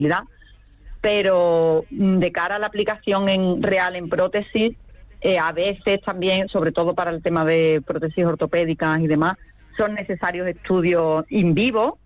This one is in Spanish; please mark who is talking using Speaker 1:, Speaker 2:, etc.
Speaker 1: pero de cara a la aplicación real en prótesis, a veces también, sobre todo para el tema de prótesis ortopédicas y demás, son necesarios estudios in vivo,